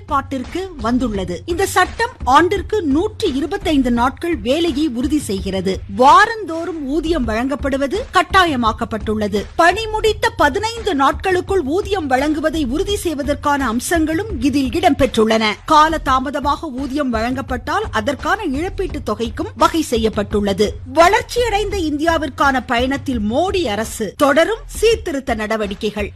செயல்பாட்டிற்கு வந்துள்ளது. இந்த சட்டம் ஆண்டிற்கு 125 நாட்கள் வேலையை உறுதி செய்கிறது. வாரந்தோறும் ஊதியம் வழங்கப்படுவது கட்டாயமாக்கப்பட்டுள்ளது. பணி முடித்த 15 நாட்களுக்குள் ஊதியம் வழங்குவதை உறுதி செய்வதற்கான அம்சங்களும் இதில் இடம்பெற்றுள்ளன. கால தாமதமாக ஊதியம் வழங்கப்பட்டால் அதற்கான இழப்பீட்டுத் தொகைக்கும் வகை செய்யப்பட்டுள்ளது. வளர்ச்சியடைந்த இந்தியாவிற்கான பயணத்தில் மோடி அரசு தொடரும் சீர்திருத்த நடவடிக்கைகள்.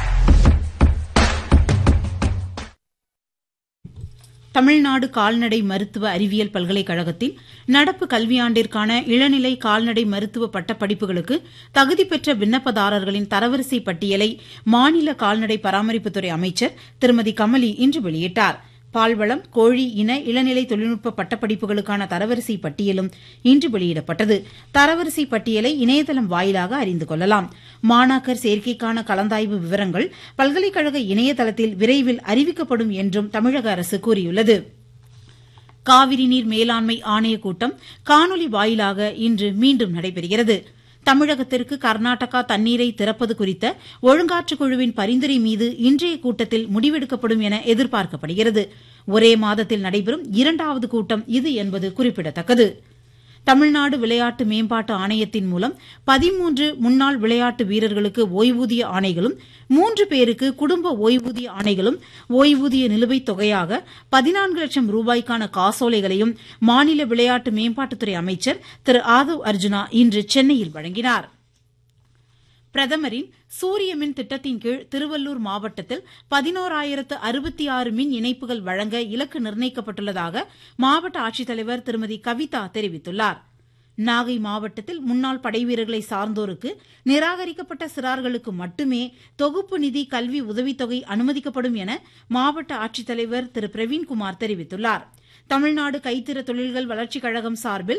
தமிழ்நாடு கால்நடை மருத்துவ அறிவியல் பல்கலைக்கழகத்தில் நடப்பு கல்வியாண்டிற்கான இளநிலை கால்நடை மருத்துவ பட்டப்படிப்புகளுக்கு தகுதி பெற்ற விண்ணப்பதாரர்களின் தரவரிசை பட்டியலை மாநில கால்நடை பராமரிப்புத்துறை அமைச்சர் திருமதி கமலி இன்று வெளியிட்டார். பால்வளம், கோழி இன இளநிலை தொழில்நுட்ப பட்டப்படிப்புகளுக்கான தரவரிசை பட்டியலும் இன்று வெளியிடப்பட்டது. தரவரிசை பட்டியலை இணையதளம் வாயிலாக அறிந்து கொள்ளலாம். மாணாக்கர் சேர்க்கைக்கான கலந்தாய்வு விவரங்கள் பல்கலைக்கழக இணையதளத்தில் விரைவில் அறிவிக்கப்படும் என்றும் தமிழக அரசு கூறியுள்ளது. காவிரி நீர் மேலாண்மை ஆணையக் கூட்டம் காணொலி வாயிலாக இன்று மீண்டும் நடைபெறுகிறது. தமிழகத்திற்கு கர்நாடகா தண்ணீரை திறப்பது குறித்த ஒழுங்காற்று குழுவின் பரிந்துரை மீது இன்றைய கூட்டத்தில் முடிவெடுக்கப்படும் என எதிர்பார்க்கப்படுகிறது. ஒரே மாதத்தில் நடைபெறும் 2வது கூட்டம் இது என்பது குறிப்பிடத்தக்கது. தமிழ்நாடு விளையாட்டு மேம்பாட்டு ஆணையத்தின் மூலம் 13 முன்னாள் விளையாட்டு வீரர்களுக்கு ஓய்வூதிய ஆணைகளும் 3 பேருக்கு குடும்ப ஓய்வூதிய ஆணைகளும் ஓய்வூதிய நிலுவைத் தொகையாக 14 லட்சம் ரூபாய்க்கான காசோலைகளையும் மாநில விளையாட்டு மேம்பாட்டுத்துறை அமைச்சர் திரு ஆதவ் அர்ஜுனா இன்று சென்னையில் வழங்கினார். பிரதமரின் சூரிய மின் திட்டத்தின் கீழ் திருவள்ளூர் மாவட்டத்தில் 11,066 மின் இணைப்புகள் வழங்க இலக்கு நிர்ணயிக்கப்பட்டுள்ளதாக மாவட்ட ஆட்சித்தலைவர் திருமதி கவிதா தெரிவித்துள்ளார். நாகை மாவட்டத்தில் முன்னாள் படைவீரர்களை சார்ந்தோருக்கு நிராகரிக்கப்பட்ட சிறார்களுக்கு மட்டுமே தொகுப்பு நிதி கல்வி உதவித்தொகை அனுமதிக்கப்படும் என மாவட்ட ஆட்சித்தலைவர் திரு பிரவீன்குமார் தெரிவித்துள்ளார். தமிழ்நாடு கைத்திற தொழில்கள் வளர்ச்சிக் கழகம் சார்பில்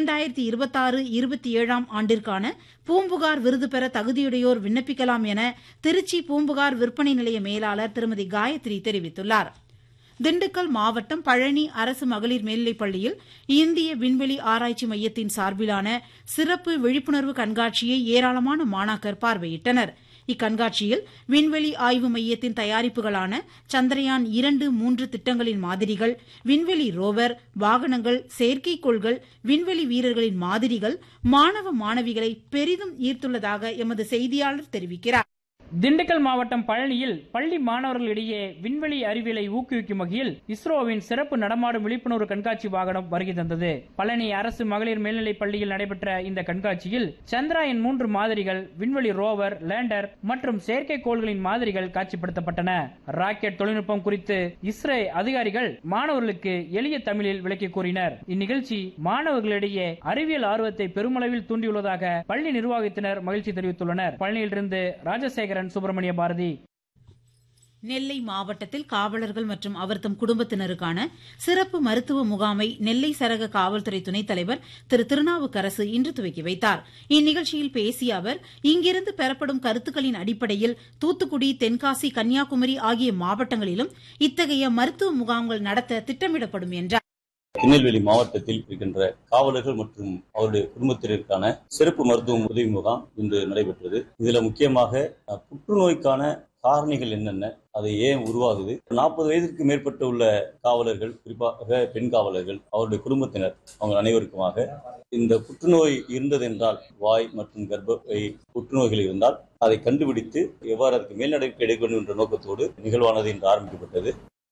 2026-27 ஆண்டிற்கான பூம்புகார் விருது பெற தகுதியுடையோர் விண்ணப்பிக்கலாம் என திருச்சி பூம்புகார் விற்பனை நிலைய மேலாளர் திருமதி காயத்ரி தெரிவித்துள்ளார். திண்டுக்கல் மாவட்டம் பழனி அரசு மகளிர் மேல்நிலைப் பள்ளியில் இந்திய விண்வெளி ஆராய்ச்சி மையத்தின் சார்பிலான சிறப்பு விழிப்புணர்வு கண்காட்சியை ஏராளமான மாணாக்கர் பார்வையிட்டனர். இக்கண்காட்சியில் விண்வெளி ஆய்வு மையத்தின் தயாரிப்புகளான சந்திரயான் 2, 3 திட்டங்களின் மாதிரிகள், விண்வெளி ரோவர், வாகனங்கள், செயற்கைக்கோள்கள், விண்வெளி வீரர்களின் மாதிரிகள் மாணவ மாணவிகளை பெரிதும் ஈர்த்துள்ளதாக எமது செய்தியாளர் தெரிவிக்கிறார். திண்டுக்கல் மாவட்டம் பழனியில் பள்ளி மாணவர்களிடையே விண்வெளி அறிவியலை ஊக்குவிக்கும் வகையில் இஸ்ரோவின் சிறப்பு நடமாடும் விழிப்புணர்வு கண்காட்சி வாகனம் வருகை தந்தது. பழனி அரசு மகளிர் மேல்நிலைப் பள்ளியில் நடைபெற்ற இந்த கண்காட்சியில் சந்திரயான் 3 மாதிரிகள், விண்வெளி ரோவர், லேண்டர் மற்றும் செயற்கைக்கோள்களின் மாதிரிகள் காட்சிப்படுத்தப்பட்டன. ராக்கெட் தொழில்நுட்பம் குறித்து இஸ்ரோ அதிகாரிகள் மாணவர்களுக்கு எளிய தமிழில் விளக்கி கூறினர். இந்நிகழ்ச்சி மாணவர்களிடையே அறிவியல் ஆர்வத்தை பெருமளவில் தூண்டியுள்ளதாக பள்ளி நிர்வாகத்தினர் மகிழ்ச்சி தெரிவித்துள்ளனர். பழனியிலிருந்து ராஜசேகரன், சுப்பிரமணிய பாரதி. நெல்லை மாவட்டத்தில் காவலர்கள் மற்றும் அவர்தம் குடும்பத்தினருக்கான சிறப்பு மருத்துவ முகாமை நெல்லை சரக காவல்துறை துணைத் தலைவர் திரு திருநாவுக்கரசு இன்று துவக்கி வைத்தார். இந்நிகழ்ச்சியில் பேசிய அவர், இங்கிருந்து பெறப்படும் கருத்துக்களின் அடிப்படையில் தூத்துக்குடி, தென்காசி, கன்னியாகுமரி ஆகிய மாவட்டங்களிலும் இத்தகைய மருத்துவ முகாம்கள் நடத்த திட்டமிடப்படும் என்றார். திருநெல்வேலி மாவட்டத்தில் இருக்கின்ற காவலர்கள் மற்றும் அவருடைய குடும்பத்தினருக்கான சிறப்பு மருத்துவ உதவி முகாம் இன்று நடைபெற்றது. இதுல முக்கியமாக புற்றுநோய்க்கான காரணிகள் என்னென்ன, அது ஏன் உருவாகுது, 40 வயதிற்கு மேற்பட்ட உள்ள காவலர்கள், குறிப்பாக பெண் காவலர்கள், அவருடைய குடும்பத்தினர், அவங்க அனைவருக்குமாக இந்த புற்றுநோய் இருந்தது என்றால், வாய் மற்றும் கர்ப்பப்பை புற்றுநோய்கள் இருந்தால் அதை கண்டுபிடித்து எவ்வாறு அதற்கு மேல் நடவடிக்கை எடுக்க வேண்டும் என்ற நோக்கத்தோடு நிகழ்வானது இன்று ஆரம்பிக்கப்பட்டது.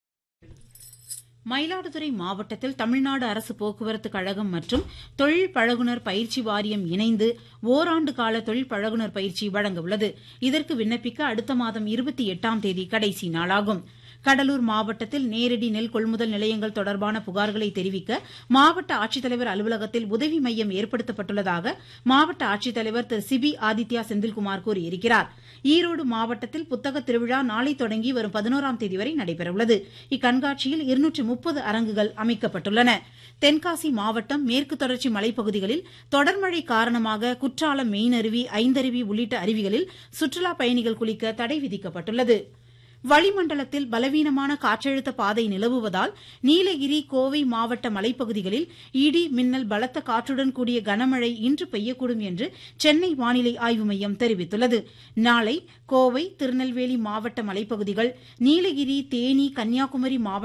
மயிலாடுதுறை மாவட்டத்தில் தமிழ்நாடு அரசு போக்குவரத்து கழகம் மற்றும் தொழில் பழகுனர் பயிற்சி வாரியம் இணைந்து ஓராண்டு கால தொழில் பழகுனர் பயிற்சி வழங்க உள்ளது. இதற்கு விண்ணப்பிக்க அடுத்த மாதம் 28ஆம் தேதி கடைசி நாளாகும். கடலூர் மாவட்டத்தில் நேரடி நெல் கொள்முதல் நிலையங்கள் தொடர்பான புகார்களை தெரிவிக்க மாவட்ட ஆட்சித்தலைவர் அலுவலகத்தில் உதவி மையம் ஏற்படுத்தப்பட்டுள்ளதாக மாவட்ட ஆட்சித்தலைவர் திரு சிபி ஆதித்யா செந்தில்குமார் கூறியிருக்கிறார். ஈரோடு மாவட்டத்தில் புத்தக திருவிழா நாளை தொடங்கி வரும் 11ஆம் தேதி வரை நடைபெறவுள்ளது. இக்கண்காட்சியில் 230 அரங்குகள் அமைக்கப்பட்டுள்ளன. தென்காசி மாவட்டம் மேற்கு தொடர்ச்சி மலைப்பகுதிகளில் தொடர் மழை காரணமாக குற்றாலம், மெயினருவி, ஐந்தருவி உள்ளிட்ட அருவிகளில் சுற்றுலாப் பயணிகள் குளிக்க தடை விதிக்கப்பட்டுள்ளது. வளிமண்டலத்தில் பலவீனமான காற்றழுத்த பாதை நிலவுவதால் நீலகிரி, கோவை மாவட்ட மலைப்பகுதிகளில் இடி, மின்னல், பலத்த காற்றுடன் கூடிய கனமழை இன்று பெய்யக்கூடும் என்று சென்னை வானிலை ஆய்வு மையம் தெரிவித்துள்ளது. நாளை கோவை, திருநெல்வேலி மாவட்ட மலைப்பகுதிகள், நீலகிரி, தேனி, கன்னியாகுமரி மாவட்ட